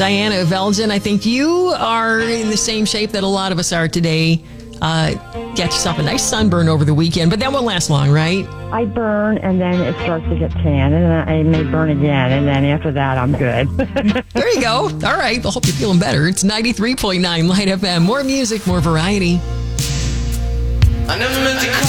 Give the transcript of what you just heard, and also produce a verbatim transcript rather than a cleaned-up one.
Diana of Elgin, I think you are in the same shape that a lot of us are today. Uh, get yourself a nice sunburn over the weekend, but that won't last long, right? I burn, and then it starts to get tan, and then I may burn again, and then after that, I'm good. There you go. All right. I hope you're feeling better. It's ninety-three point nine Light F M. More music, more variety. I never meant to call.